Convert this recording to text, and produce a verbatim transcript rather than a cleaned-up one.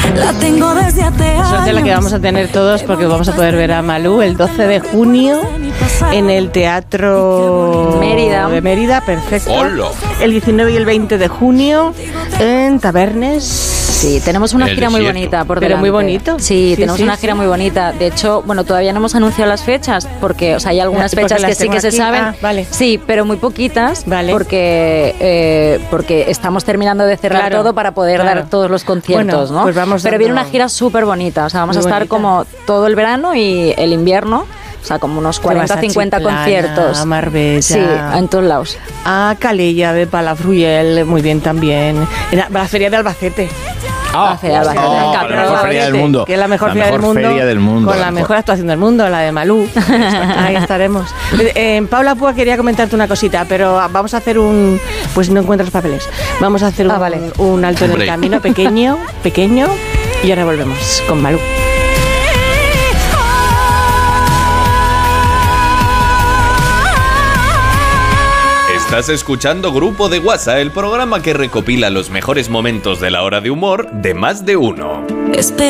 La tengo desde hace años. Suerte la que vamos a tener todos porque vamos a poder ver a Malú el doce de junio en el Teatro Mérida. de Mérida, perfecto. ¡Hola! El diecinueve y el veinte de junio en Tabernes. Sí, tenemos una El gira muy desierto. bonita por Pero delante. muy bonito. Sí, Sí, tenemos sí, una sí. gira muy bonita. De hecho, bueno, todavía no hemos anunciado las fechas porque, o sea, hay algunas Porque fechas las que sí tengo que se aquí. saben. Ah, vale. Sí, pero muy poquitas. Vale. Porque eh, porque estamos terminando de cerrar Claro, todo para poder claro. dar todos los conciertos, Bueno, ¿no? pues vamos pero dando- viene una gira súper bonita. O sea, vamos Muy a estar bonita. como todo el verano y el invierno. O sea, como unos Te vas cuarenta, a cincuenta Chiclana, conciertos. a Marbella. Sí, en todos lados. A Calella de Palafruyel, muy bien también. En la, la Feria de Albacete. Ah, La Feria de Albacete. oh, Cabrón. la mejor feria del mundo. Que es la mejor, La feria, mejor del mundo, feria del mundo, con la la mejor. mejor. actuación del mundo, la de Malú. Ahí estaremos. Eh, Paula Púa quería comentarte una cosita, pero vamos a hacer un... Pues no encuentras papeles. Vamos a hacer un, Ah, vale. un alto en el Break. camino, pequeño, pequeño, y ahora volvemos con Malú. Estás escuchando Grupo de WhatsApp, el programa que recopila los mejores momentos de la hora de humor de Más de Uno. Espero